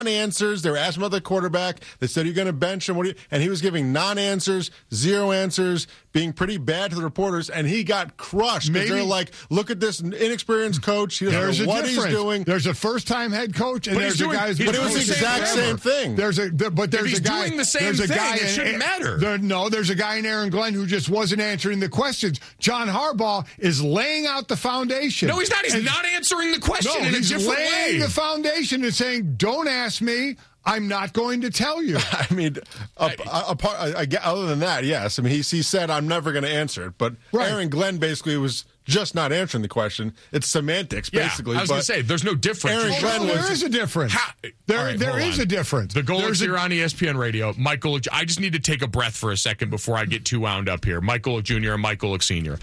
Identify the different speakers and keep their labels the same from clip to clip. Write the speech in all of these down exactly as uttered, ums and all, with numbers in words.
Speaker 1: answers. They were asking about the quarterback. They said, you're going to bench him. What do you? And he was giving non-answers, zero answers, being pretty bad to the reporters, and he got crushed because they're like, look at this inexperienced coach. He doesn't know what he's doing.
Speaker 2: There's a first-time head coach, and
Speaker 3: but
Speaker 2: there's
Speaker 3: doing,
Speaker 2: a guy's
Speaker 1: But it was the exact same thing.
Speaker 2: There's a, there, but there's
Speaker 3: if he's
Speaker 2: a guy
Speaker 3: doing the same
Speaker 2: there's a
Speaker 3: thing,
Speaker 2: guy
Speaker 3: it
Speaker 2: in,
Speaker 3: shouldn't matter.
Speaker 2: There, no, there's a guy in Aaron Glenn who just wasn't answering the questions. John Harbaugh is laying out the foundation.
Speaker 3: No, he's not. He's
Speaker 2: and,
Speaker 3: not answering the question
Speaker 2: no,
Speaker 3: in a
Speaker 2: he's
Speaker 3: different
Speaker 2: laying
Speaker 3: way.
Speaker 2: the foundation and saying, don't ask me. I'm not going to tell you.
Speaker 1: I mean, a, a, a part, I, I, other than that, yes. I mean, he, he said, I'm never going to answer it. But right. Aaron Glenn basically was just not answering the question. It's semantics, basically.
Speaker 3: Yeah, I was going to say, there's no difference.
Speaker 2: Aaron Glenn,
Speaker 3: was,
Speaker 2: there is a difference. How, there
Speaker 3: right,
Speaker 2: there is
Speaker 3: on.
Speaker 2: a difference.
Speaker 3: The goal is here
Speaker 2: a,
Speaker 3: on E S P N Radio. Michael, I just need to take a breath for a second before I get too wound up here. Michael Junior and Michael Senior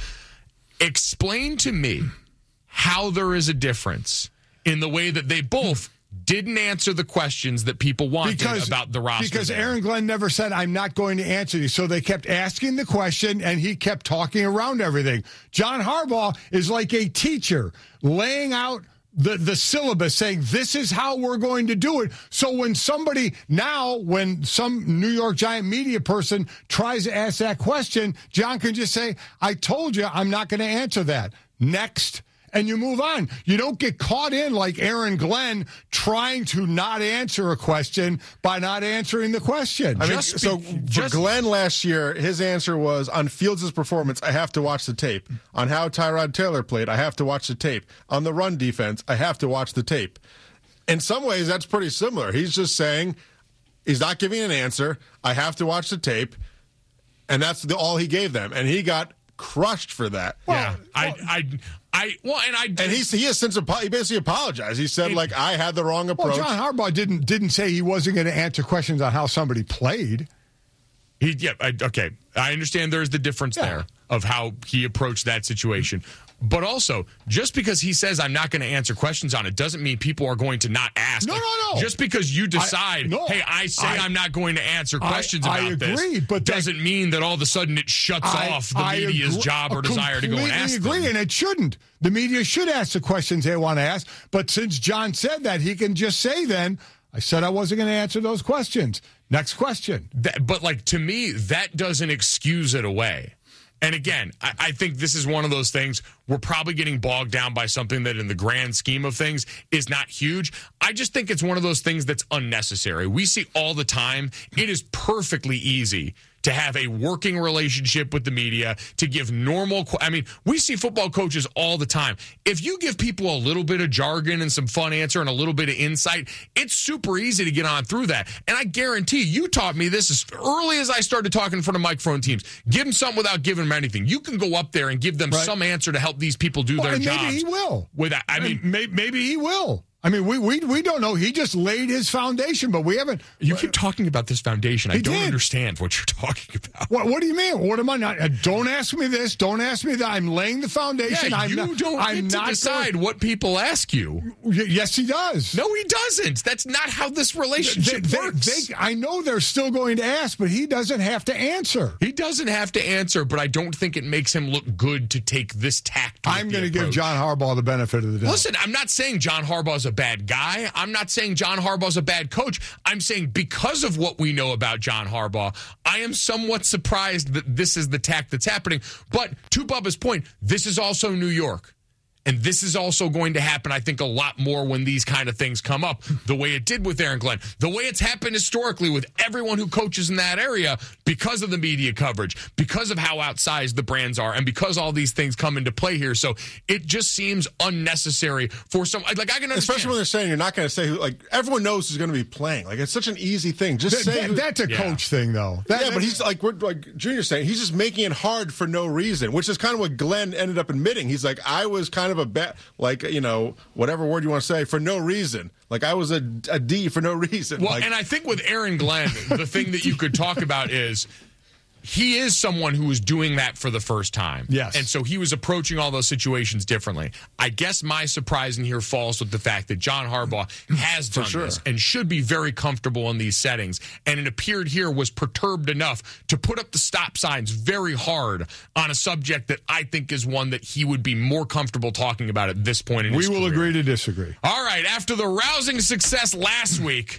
Speaker 3: Explain to me how there is a difference in the way that they both didn't answer the questions that people wanted because, about the roster.
Speaker 2: Because
Speaker 3: there.
Speaker 2: Aaron Glenn never said, I'm not going to answer you. So they kept asking the question, and he kept talking around everything. John Harbaugh is like a teacher laying out the, the syllabus, saying this is how we're going to do it. So when somebody now, when some New York Giant media person tries to ask that question, John can just say, I told you I'm not going to answer that. Next. And you move on. You don't get caught in like Aaron Glenn trying to not answer a question by not answering the question.
Speaker 1: I mean, just so be, just, for Glenn last year, his answer was, on Fields' performance, I have to watch the tape. On how Tyrod Taylor played, I have to watch the tape. On the run defense, I have to watch the tape. In some ways, that's pretty similar. He's just saying, he's not giving an answer. I have to watch the tape. And that's the, all he gave them. And he got crushed for that.
Speaker 3: Well, yeah, I, I, I, well, and I,
Speaker 1: and he's he has since he basically apologized. He said, it, like, I had the wrong approach.
Speaker 2: Well, John Harbaugh didn't didn't say he wasn't going to answer questions on how somebody played.
Speaker 3: He, yeah, I, okay, I understand there's the difference yeah. there of how he approached that situation. But also, just because he says I'm not going to answer questions on it doesn't mean people are going to not ask.
Speaker 2: No,
Speaker 3: like,
Speaker 2: no, no.
Speaker 3: Just because you decide,
Speaker 2: I, no,
Speaker 3: hey, I say I, I'm not going to answer questions
Speaker 2: I,
Speaker 3: about
Speaker 2: I agree,
Speaker 3: this,
Speaker 2: but
Speaker 3: doesn't
Speaker 2: that,
Speaker 3: mean that all of a sudden it shuts
Speaker 2: I,
Speaker 3: off the
Speaker 2: I
Speaker 3: media's
Speaker 2: agree,
Speaker 3: job or desire to go and ask
Speaker 2: agree,
Speaker 3: them.
Speaker 2: And it shouldn't. The media should ask the questions they want to ask. But since John said that, he can just say then, I said I wasn't going to answer those questions. Next question.
Speaker 3: That, but, like, to me, that doesn't excuse it away. And again, I, I think this is one of those things we're probably getting bogged down by something that in the grand scheme of things is not huge. I just think it's one of those things that's unnecessary. We see all the time. It is perfectly easy to have a working relationship with the media, to give normal, I mean, we see football coaches all the time. If you give people a little bit of jargon and some fun answer and a little bit of insight, it's super easy to get on through that. And I guarantee you taught me this as early as I started talking in front of microphone teams. Give them something without giving them anything. You can go up there and give them right. some answer to help these people do
Speaker 2: well,
Speaker 3: their
Speaker 2: and
Speaker 3: jobs.
Speaker 2: Maybe he will.
Speaker 3: Without, I mean,
Speaker 2: maybe, maybe he will. I mean, we, we we don't know. He just laid his foundation, but we haven't.
Speaker 3: You keep talking about this foundation. I don't
Speaker 2: did.
Speaker 3: understand what you're talking about.
Speaker 2: What What do you mean? What am I not? Uh, don't ask me this. Don't ask me that. I'm laying the foundation.
Speaker 3: Yeah,
Speaker 2: I'm
Speaker 3: you
Speaker 2: not,
Speaker 3: don't
Speaker 2: I'm
Speaker 3: get
Speaker 2: not
Speaker 3: to decide
Speaker 2: going,
Speaker 3: what people ask you.
Speaker 2: Yes, he does.
Speaker 3: No, he doesn't. That's not how this relationship
Speaker 2: they,
Speaker 3: works.
Speaker 2: They, they, I know they're still going to ask, but he doesn't have to answer.
Speaker 3: He doesn't have to answer, but I don't think it makes him look good to take this tact.
Speaker 2: I'm going to give John Harbaugh the benefit of the doubt.
Speaker 3: Listen, I'm not saying John Harbaugh's a bad guy. I'm not saying John Harbaugh's a bad coach. I'm saying because of what we know about John Harbaugh, I am somewhat surprised that this is the tact that's happening. But to Bubba's point, this is also New York. And this is also going to happen, I think, a lot more when these kind of things come up, the way it did with Aaron Glenn, the way it's happened historically with everyone who coaches in that area because of the media coverage, because of how outsized the brands are, and because all these things come into play here. So it just seems unnecessary for some, like, I can understand.
Speaker 1: Especially when they're saying you're not going to say who, like, everyone knows who's going to be playing. Like, it's such an easy thing. Just
Speaker 2: Th-
Speaker 1: say
Speaker 2: that,
Speaker 1: who,
Speaker 2: That's a
Speaker 3: yeah.
Speaker 2: coach thing, though. That,
Speaker 1: yeah, but he's like, we're like Junior's saying, he's just making it hard for no reason, which is kind of what Glenn ended up admitting. He's like, I was kind of a bad, like, you know, whatever word you want to say, for no reason. Like, I was a, a D for no reason.
Speaker 3: Well,
Speaker 1: like,
Speaker 3: and I think with Aaron Glenn, the thing that you could talk about is he is someone who was doing that for the first time.
Speaker 2: Yes.
Speaker 3: And so he was approaching all those situations differently. I guess my surprise in here falls with the fact that John Harbaugh has done
Speaker 1: sure.
Speaker 3: this and should be very comfortable in these settings. And it appeared here was perturbed enough to put up the stop signs very hard on a subject that I think is one that he would be more comfortable talking about at this point in his
Speaker 2: We will
Speaker 3: career.
Speaker 2: agree to disagree.
Speaker 3: All right, after the rousing success last week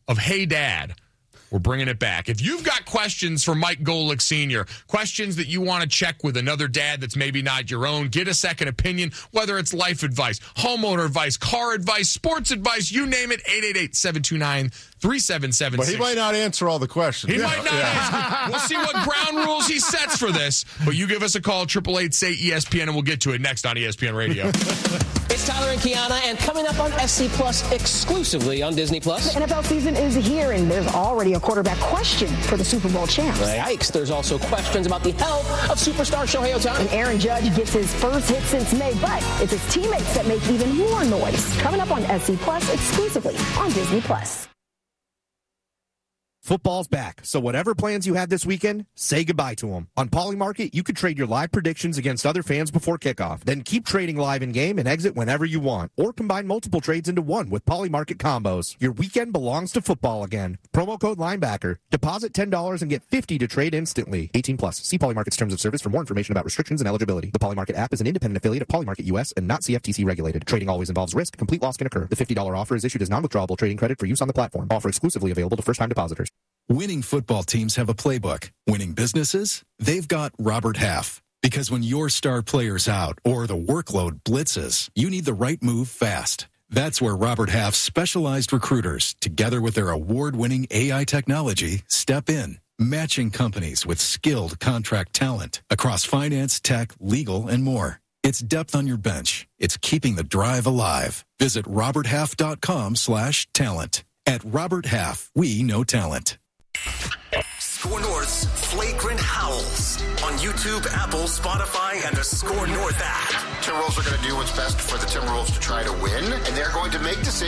Speaker 3: of Hey Dad. We're bringing it back. If you've got questions for Mike Golick Senior, questions that you want to check with another dad that's maybe not your own, get a second opinion, whether it's life advice, homeowner advice, car advice, sports advice, you name it, eight eight eight, seven two nine, three seven seven six.
Speaker 1: But he might not answer all the questions.
Speaker 3: He
Speaker 1: yeah.
Speaker 3: might not
Speaker 1: yeah.
Speaker 3: answer. We'll see what ground rules he sets for this. But you give us a call, eight eight eight, say E S P N, and we'll get to it next on E S P N Radio.
Speaker 4: It's Tyler and Kiana, and coming up on F C Plus exclusively on Disney Plus.
Speaker 5: The N F L season is here, and there's already a quarterback question for the Super Bowl champs.
Speaker 4: Yikes, there's also questions about the health of superstar Shohei Ohtani.
Speaker 5: And Aaron Judge gets his first hit since May, but it's his teammates that make even more noise. Coming up on F C Plus exclusively on Disney Plus.
Speaker 6: Football's back, so whatever plans you had this weekend, say goodbye to them. On Polymarket, you could trade your live predictions against other fans before kickoff. Then keep trading live in-game and exit whenever you want. Or combine multiple trades into one with Polymarket combos. Your weekend belongs to football again. Promo code Linebacker. Deposit ten dollars and get fifty dollars to trade instantly. eighteen plus. See Polymarket's terms of service for more information about restrictions and eligibility. The Polymarket app is an independent affiliate of Polymarket U S and not C F T C regulated. Trading always involves risk. Complete loss can occur. The fifty dollars offer is issued as non-withdrawable trading credit for use on the platform. Offer exclusively available to first-time depositors.
Speaker 7: Winning football teams have a playbook. Winning businesses, they've got Robert Half. Because when your star player's out or the workload blitzes, you need the right move fast. That's where Robert Half's specialized recruiters, together with their award-winning A I technology, step in, matching companies with skilled contract talent across finance, tech, legal, and more. It's depth on your bench. It's keeping the drive alive. Visit roberthalf.com slash talent. At Robert Half, we know talent.
Speaker 8: Score North's Flagrant Howls on YouTube, Apple, Spotify, and the Score North app.
Speaker 9: Timberwolves are going to do what's best for the Timberwolves to try to win, and they're going to make decisions